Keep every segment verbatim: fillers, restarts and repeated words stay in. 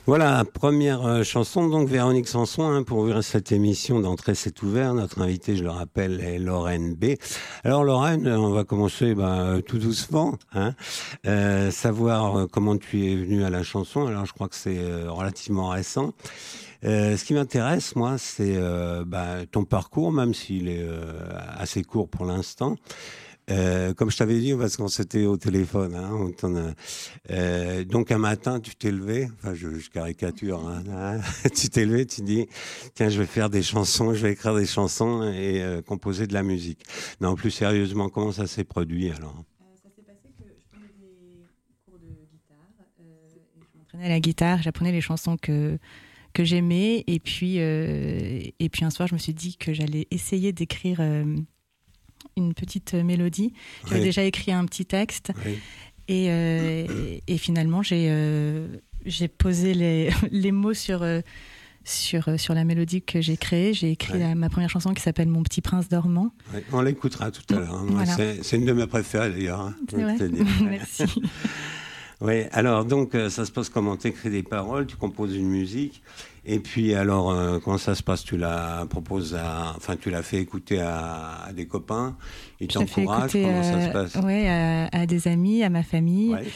Voilà, première euh, chanson, donc Véronique Sanson, hein, pour ouvrir cette émission d'entrée, c'est ouvert. Notre invitée, je le rappelle, est Lorraine B. Alors Lorraine, on va commencer bah, tout doucement, hein, euh, savoir euh, comment tu es venue à la chanson. Alors je crois que c'est euh, relativement récent. Euh, ce qui m'intéresse, moi, c'est euh, bah, ton parcours, même s'il est euh, assez court pour l'instant. Euh, comme je t'avais dit, parce qu'on s'était au téléphone, hein, on t'en a... euh, donc un matin, tu t'es levé, enfin je, je caricature, hein, hein, tu t'es levé, tu dis, tiens, je vais faire des chansons, je vais écrire des chansons et euh, composer de la musique. Non, plus sérieusement, comment ça s'est produit alors? Euh, ça s'est passé que je prenais des cours de guitare, euh, et je m'entraînais à la guitare, j'apprenais les chansons que que j'aimais, et puis euh, et puis un soir, je me suis dit que j'allais essayer d'écrire euh, une petite mélodie. J'avais Oui. déjà écrit un petit texte, Oui. et, euh, et finalement j'ai euh, j'ai posé les, les mots sur euh, sur sur la mélodie que j'ai créée. J'ai écrit Ouais. la- ma première chanson qui s'appelle Mon petit prince dormant. Oui, on l'écoutera tout à l'heure. hein. Moi, Voilà. c'est, c'est une de mes préférées d'ailleurs. hein, C'est je vrai. te le dis. Merci. Oui, alors donc euh, ça se passe comment? Tu écris des paroles, tu composes une musique, et puis alors euh, comment ça se passe? Tu la proposes à, enfin tu l'as fait écouter à, à des copains, ils Je l'ai fait t'encouragent, écouter comment ça euh, se passe? ouais, à, à des amis, à ma famille, Ouais.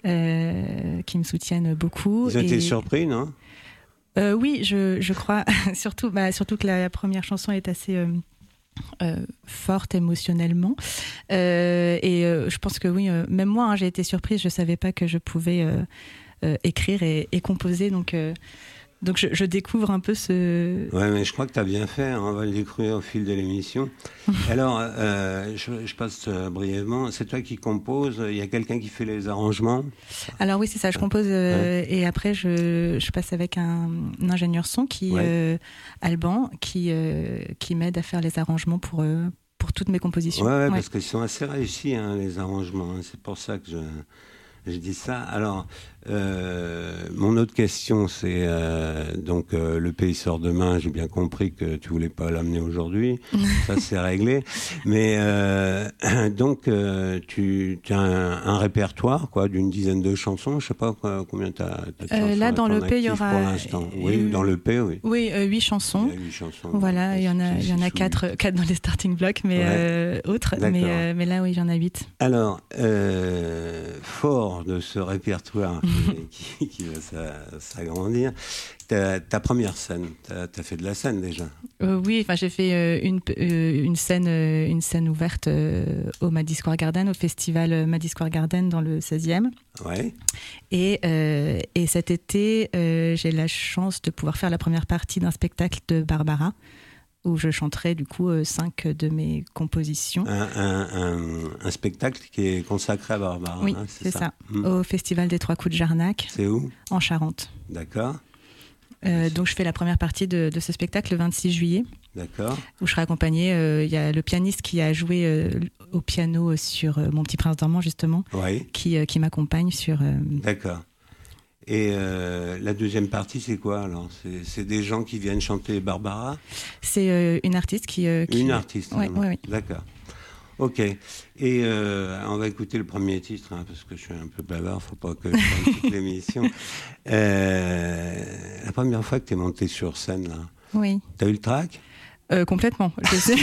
euh, qui me soutiennent beaucoup. Ils ont été Et, surpris, non? euh, oui, je, je crois. surtout, bah, surtout que la première chanson est assez euh, euh, forte émotionnellement. Euh, et euh, je pense que oui, euh, même moi, hein, j'ai été surprise. Je savais pas que je pouvais euh, euh, écrire et, et composer. Donc, euh, donc je, je découvre un peu ce. Ouais, mais je crois que tu as bien fait, hein, on va le découvrir au fil de l'émission. Alors, euh, je, je passe euh, brièvement, c'est toi qui composes, il y a quelqu'un qui fait les arrangements? Alors oui, c'est ça. Je compose euh, et après je, je passe avec un, un ingénieur son qui Ouais. euh, Alban qui euh, qui m'aide à faire les arrangements pour euh, pour toutes mes compositions. Ouais, ouais, Ouais. parce qu'ils sont assez réussis, hein, les arrangements, hein, c'est pour ça que je... Je dis ça. Alors, euh, mon autre question, c'est euh, donc euh, le pays sort demain. J'ai bien compris que tu voulais pas l'amener aujourd'hui. Ça, c'est réglé. Mais euh, donc, euh, tu, tu as un, un répertoire, quoi, d'une dizaine de chansons. Je sais pas quoi, combien tu as. Euh, là, dans le P, il y aura. Pour l'instant. Oui, euh, dans le P, oui. Oui, euh, huit chansons. Il y a huit chansons. Voilà, il y en a, il y en a Six ou quatre, quatre dans les starting blocks, mais Ouais. euh, autres. D'accord. Mais, euh, mais là, oui, il y en a huit. Alors, euh, fort de ce répertoire qui, qui, qui va s'a- s'agrandir, ta, ta première scène, t'as as fait de la scène déjà. Euh, oui, enfin, j'ai fait euh, une, euh, une scène, euh, une scène ouverte euh, au Maddy Square Garden, au festival euh, Maddy Square Garden dans le seizième. Ouais. Et, euh, et cet été, euh, j'ai la chance de pouvoir faire la première partie d'un spectacle de Barbara, où je chanterai du coup euh, cinq de mes compositions. Un, un, un, un spectacle qui est consacré à Barbara. Oui, hein, c'est ça. Hmm. Au Festival des Trois Coups de Jarnac, C'est où? en Charente. D'accord, Euh, donc je fais la première partie de, de ce spectacle le vingt-six juillet, d'accord. où je serai accompagnée. euh, Il y a le pianiste qui a joué euh, au piano sur euh, Mon petit prince dormant, justement, Oui, qui, euh, qui m'accompagne sur... euh, d'accord. Et euh, la deuxième partie, c'est quoi alors? C'est c'est des gens qui viennent chanter Barbara? C'est euh, une artiste qui... euh, qui- Une artiste. Ouais, vraiment. ouais, ouais. D'accord. Ok. Et euh, on va écouter le premier titre, hein, parce que je suis un peu bavard, faut pas que je fasse toute l'émission. Euh, la première fois que tu es monté sur scène, là, Oui, t'as eu le trac? Euh, complètement. Je sais.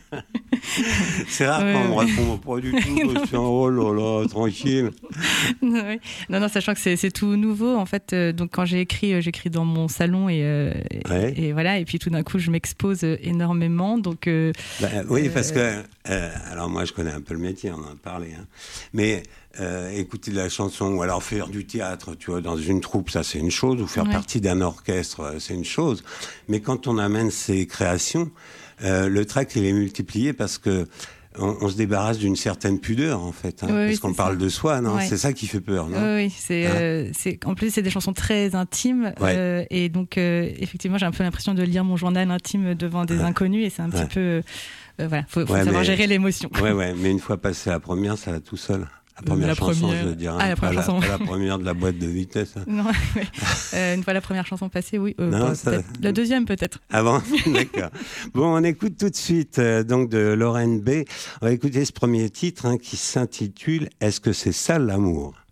C'est rare Ouais, qu'on me ouais. réponde pas du tout. Je suis en oh là là, tranquille. Ouais. Non, non, sachant que c'est, c'est tout nouveau, en fait. euh, donc, quand j'ai écrit, euh, j'écris dans mon salon et, euh, et- Ouais. et voilà. Et puis, tout d'un coup, je m'expose euh, énormément. Donc, euh, Bah, oui, Euh, parce que euh, alors moi je connais un peu le métier, on en a parlé, hein. Mais euh, écouter de la chanson ou alors faire du théâtre, tu vois, dans une troupe, ça c'est une chose, ou faire Ouais. partie d'un orchestre, euh, c'est une chose. Mais quand on amène ces créations, euh, le trac il est multiplié parce que on, on se débarrasse d'une certaine pudeur en fait, hein, Oui, parce oui, qu'on c'est parle ça. de soi, non? Ouais. C'est ça qui fait peur, non? oui, oui, c'est, Hein euh, c'est, en plus, c'est des chansons très intimes. Ouais. euh, et donc, euh, effectivement, j'ai un peu l'impression de lire mon journal intime devant des Ouais. inconnus. Et c'est un Ouais. petit peu. euh, euh, voilà, faut, faut Ouais, savoir mais- gérer l'émotion. Ouais, ouais, mais une fois passé la première, ça va tout seul. La première La chanson, première. je veux dire, Ah, hein, la première pas, chanson. pas la première de la boîte de vitesse. hein. Non, ouais. Euh, une fois la première chanson passée, oui. euh, Non, bah, ça- peut-être. La deuxième, peut-être. Avant, d'accord. Bon, on écoute tout de suite euh, donc de Lorraine B. On va écouter ce premier titre hein, qui s'intitule Est-ce que c'est ça l'amour?